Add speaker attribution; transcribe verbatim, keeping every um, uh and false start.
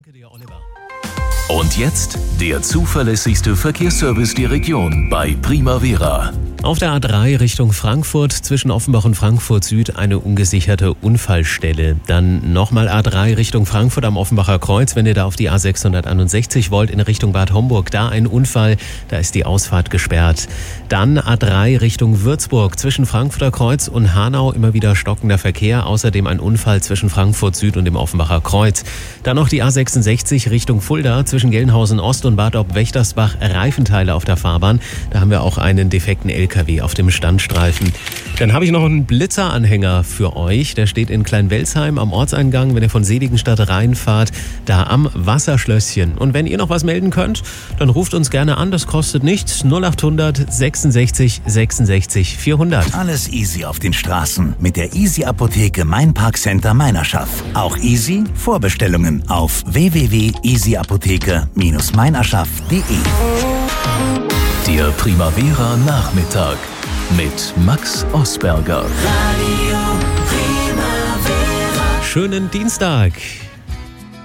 Speaker 1: Danke dir, Oliver.
Speaker 2: Und jetzt der zuverlässigste Verkehrsservice der Region bei Primavera.
Speaker 1: Auf der A drei Richtung Frankfurt zwischen Offenbach und Frankfurt Süd eine ungesicherte Unfallstelle. Dann nochmal A drei Richtung Frankfurt am Offenbacher Kreuz, wenn ihr da auf die A sechshunderteinundsechzig wollt in Richtung Bad Homburg. Da ein Unfall, da ist die Ausfahrt gesperrt. Dann A drei Richtung Würzburg zwischen Frankfurter Kreuz und Hanau immer wieder stockender Verkehr. Außerdem ein Unfall zwischen Frankfurt Süd und dem Offenbacher Kreuz. Dann noch die A sechsundsechzig Richtung Fulda zwischen Gelnhausen Ost und Bad Ob-Wächtersbach. Reifenteile auf der Fahrbahn. Da haben wir auch einen defekten L K W auf dem Standstreifen. Dann habe ich noch einen Blitzeranhänger für euch. Der steht in Kleinwelsheim am Ortseingang, wenn ihr von Seligenstadt reinfahrt, da am Wasserschlösschen. Und wenn ihr noch was melden könnt, dann ruft uns gerne an. Das kostet nichts. null achthundert sechsundsechzig sechsundsechzig vierhundert.
Speaker 3: Alles easy auf den Straßen mit der Easy Apotheke Mainparkcenter Meinerschaft. Auch easy Vorbestellungen auf w w w punkt easy apotheke Bindestrich meinerschaft punkt de.
Speaker 2: Der Primavera Nachmittag mit Max Osberger.
Speaker 1: Schönen Dienstag.